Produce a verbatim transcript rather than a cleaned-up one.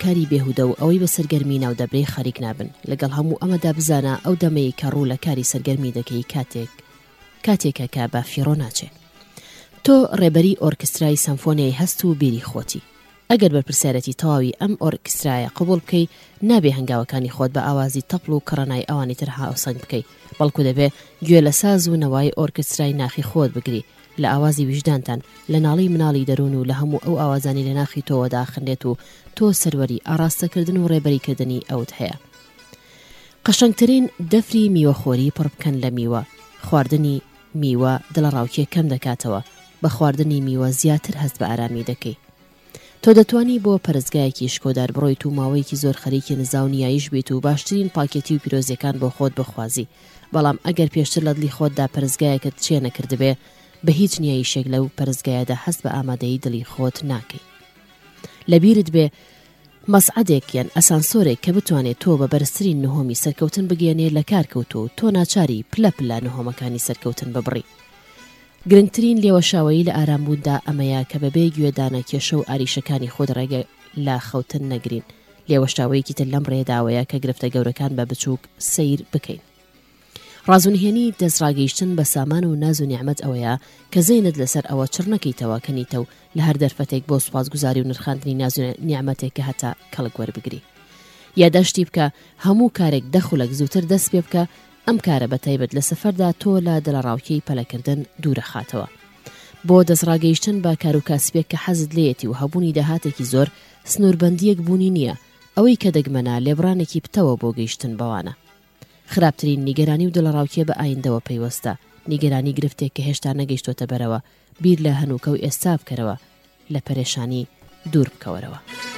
کاری بێهودە و ئەوەی بە سەرگەرمی ناودەبرەی خەریک نابن. لەگەڵ هەموو ئەمەدا بزانە ئەو دەمەی کە ڕوو لە کاری سەرگەرمی دەکەی کاتێک کاتێکە کە بە فیڕۆ ناچێ. تۆ ڕێبەری ئۆرکسترای سەمفۆنیای هەست و بیری خۆتی. ئەگەر بەرپرسیارەتی تەواوی ئەم ئۆرکسترایە قبول بکەی، نابێ هەنگاوەکانی خۆت بە ئاوازی تەپڵ و کڕەنای ئەوانی تر هاوسەنگ بکەی، بەڵکو دەبێ گوێ لە ساز و نەوای ئۆرکسترای ناخی خۆت بگری، لە ئاوازی وجدانتان، لە ناڵی مناڵی دەروون و لە هەموو ئەو ئاوازانی لە ناخی تۆوەدا خندێت و تۆ سەروەری ئاراستەکردن و ڕێبەریکردنی ئەوت هەیە. قەشەنگترین دەفری میوەخۆری پڕ بکەن لە میوە. خواردنی میوە دڵەڕاوکیە کەم دەکاتەوە، بە خواردنی میوە زیاتر هەست بە ئارامی دەکەی. تۆ دەتوانی بۆ پەرستگایەکی شکۆدار بڕۆیت و ماوەیەکی زۆر خەریکی نزاو نیایش بێت و باشترین پاکێتی و پیرۆزیەکان بۆ خۆت بخوازی، بەڵام ئەگەر پێشتر لە دڵی خۆتدا پەرستگایەکەت چێ نەکردبێ، بە هیچ نیایشێک لەو پەرستگایەدا هەست بە ئامادەیی دڵی خۆت ناکەی. لەبیرت بێ مەسعەدێک یان ئەسانسۆرێک کە بتوانێت تۆ بە بەرزترین نهۆمی سەرکەوتن بگەێنێ لە کارکەوتۆ و تۆ ناچاری پلە پلە نهۆمەکانی سەرکەوتن ببڕی. گرنگترین لێوەشاوەیی لە ئارامبووندا ئەمەیە کە بەبێ گوێدانە کێشە و ئاریشەکانی خۆت ڕێگە لا خەوتن نەگرین. لێوەشاوەیەکی تر لەم ڕێداوەیە کە گرفتە گەورەکان بە بچووک سەیر بکەین. ڕازونهێنی دەستڕاگەیشتن بە سامان و ناز و نیعمەت ئەوەیە کە زەینت لەسەر ئەوە چڕ نەکەیتەوە کەنیتە و لە هەر دەرفەتێک بۆ سوپاسگوزاری و نرخاندنی ناز و نیعمەتێک کە هەتا کەڵک وەربگری. یاداشتی بکە هەموو کارێک دەخولەک زووتر دەست پێ بکە، ئەم کارە بە تایبەت لە سەفەردا تۆ لە دڵەڕاوکەی پەلەکردن دوورە خاتەوە. بۆ دەستڕاگەیشتن بە کار و کاسبێک کە حەزت لێیەتی و هەبوونی داهاتێکی زۆر سنووربەندیەک بوونی نییە، ئەوەی کە دەگمەنە لێبڕانێکی پتەوە بۆ گەیشتن بەوانە. خراپترین نیگەرانی و دڵەڕاوکێ بە ئایندەوە پەیوەستە، نیگەرانی گرفتێک کە هێشتا نەگەیشتۆتە بەرەوە. بیر لە هەنووکە و ئێستا بکەرەوە، لە پەرێشانی دوور بکەوەرەوە.